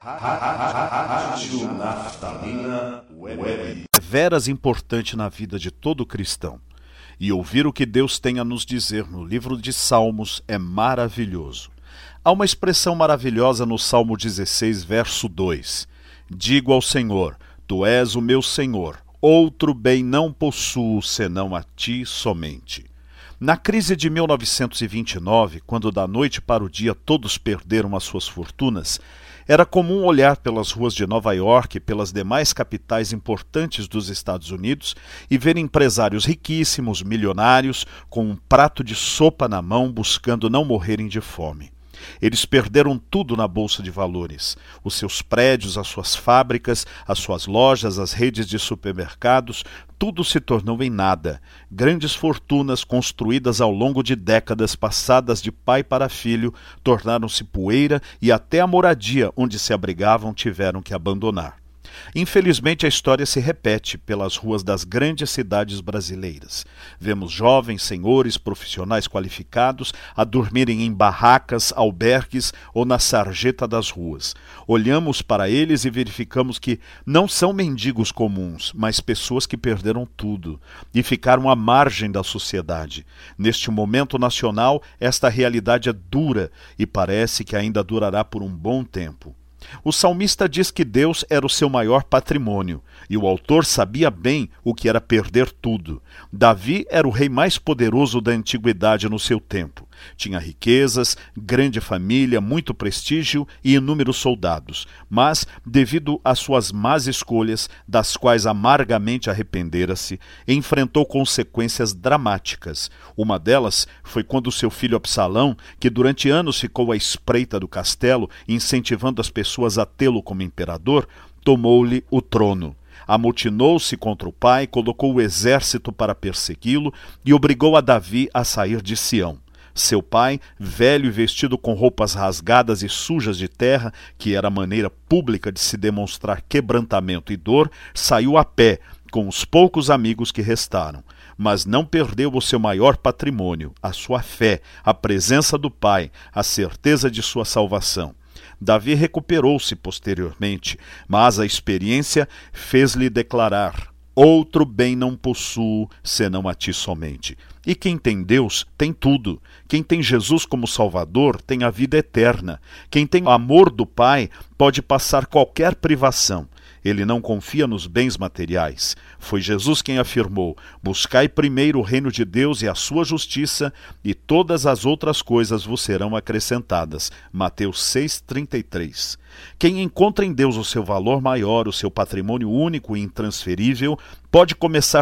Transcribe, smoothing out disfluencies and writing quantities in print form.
Rádio Naftalina Web. Veras importante na vida de todo cristão. E ouvir o que Deus tem a nos dizer no livro de Salmos é maravilhoso. Há uma expressão maravilhosa no Salmo 16, verso 2. Digo ao Senhor, Tu és o meu Senhor, outro bem não possuo senão a Ti somente. Na crise de 1929, quando da noite para o dia todos perderam as suas fortunas, era comum olhar pelas ruas de Nova York e pelas demais capitais importantes dos Estados Unidos e ver empresários riquíssimos, milionários, com um prato de sopa na mão buscando não morrerem de fome. Eles perderam tudo na Bolsa de Valores, os seus prédios, as suas fábricas, as suas lojas, as redes de supermercados, tudo se tornou em nada. Grandes fortunas construídas ao longo de décadas passadas de pai para filho tornaram-se poeira e até a moradia onde se abrigavam tiveram que abandonar. Infelizmente, a história se repete pelas ruas das grandes cidades brasileiras. Vemos jovens, senhores, profissionais qualificados a dormirem em barracas, albergues ou na sarjeta das ruas. Olhamos para eles e verificamos que não são mendigos comuns, mas pessoas que perderam tudo e ficaram à margem da sociedade. Neste momento nacional, esta realidade é dura e parece que ainda durará por um bom tempo. O salmista diz que Deus era o seu maior patrimônio, e o autor sabia bem o que era perder tudo. Davi era o rei mais poderoso da antiguidade no seu tempo. Tinha riquezas, grande família, muito prestígio e inúmeros soldados, mas, devido às suas más escolhas, das quais amargamente arrependera-se, enfrentou consequências dramáticas. Uma delas foi quando seu filho Absalão, que durante anos ficou à espreita do castelo, incentivando as pessoas a tê-lo como imperador, tomou-lhe o trono. Amotinou-se contra o pai, colocou o exército para persegui-lo e obrigou a Davi a sair de Sião. Seu pai, velho e vestido com roupas rasgadas e sujas de terra, que era a maneira pública de se demonstrar quebrantamento e dor, saiu a pé, com os poucos amigos que restaram. Mas não perdeu o seu maior patrimônio, a sua fé, a presença do pai, a certeza de sua salvação. Davi recuperou-se posteriormente, mas a experiência fez-lhe declarar: outro bem não possuo, senão a ti somente. E quem tem Deus, tem tudo. Quem tem Jesus como Salvador, tem a vida eterna. Quem tem o amor do Pai, pode passar qualquer privação. Ele não confia nos bens materiais. Foi Jesus quem afirmou: buscai primeiro o reino de Deus e a sua justiça, e todas as outras coisas vos serão acrescentadas. Mateus 6,33. Quem encontra em Deus o seu valor maior, o seu patrimônio único e intransferível, pode começar